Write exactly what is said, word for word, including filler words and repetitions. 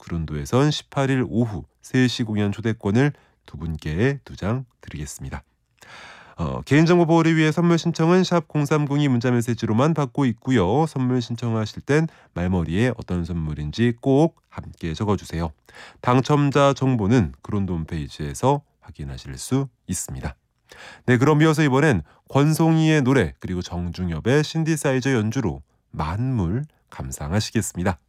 그론도에선 십팔 일 오후 세 시 공연 초대권을 두 분께 두 장 드리겠습니다. 어, 개인정보 보호를 위해 선물 신청은 샵 공삼공이 문자메시지로만 받고 있고요. 선물 신청하실 땐 말머리에 어떤 선물인지 꼭 함께 적어주세요. 당첨자 정보는 그론도 홈페이지에서 확인하실 수 있습니다. 네, 그럼 이어서 이번엔 권송이의 노래 그리고 정중엽의 신디사이저 연주로 만물 감상하시겠습니다.